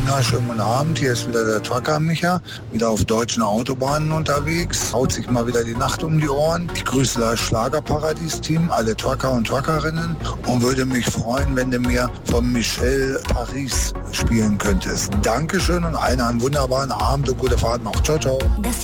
wunderschönen guten Abend. Hier ist wieder der Trucker Micha, wieder auf deutschen Autobahnen unterwegs. Haut sich mal wieder die Nacht um die Ohren. Ich grüße das Schlagerparadies-Team, alle Trucker und Truckerinnen und würde mich freuen, wenn du mir von Michel Paris spielen könntest. Dankeschön und einen wunderbaren Abend und gute Fahrt noch. Ciao, ciao. Das